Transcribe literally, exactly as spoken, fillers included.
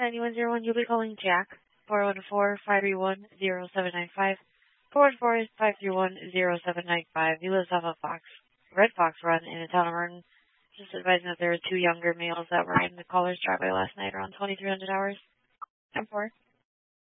nine one zero one, you'll be calling Jack. four one four, five three one, zero seven nine five. four one four, five three one, zero seven nine five. He lives off a Fox, Red Fox Run in the town of Merton. Just advising that there are two younger males that were in the caller's driveway last night around twenty-three hundred hours. ten four.